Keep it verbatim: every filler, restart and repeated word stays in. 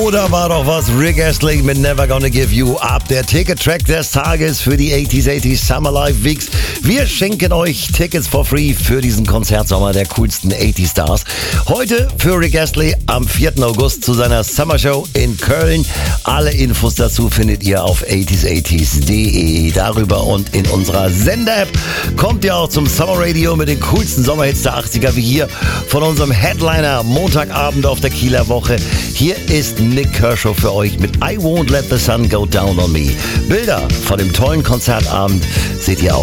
Oder war doch was, Rick Astley mit Never Gonna Give You Up, der Ticket-Track des Tages für die achtziger, achtziger Summer Live Weeks. Wir schenken euch Tickets for free für diesen Konzertsommer der coolsten achtziger Stars. Heute für Rick Astley am vierten August zu seiner Summer Show in Köln. Alle Infos dazu findet ihr auf achtziger achtziger punkt de. Darüber und in unserer Sender-App kommt ihr auch zum Summer Radio mit den coolsten Sommerhits der achtziger, wie hier von unserem Headliner Montagabend auf der Kieler Woche. Hier ist Nik Kershaw für euch mit I Won't Let the Sun Go Down on Me. Bilder von dem tollen Konzertabend seht ihr auch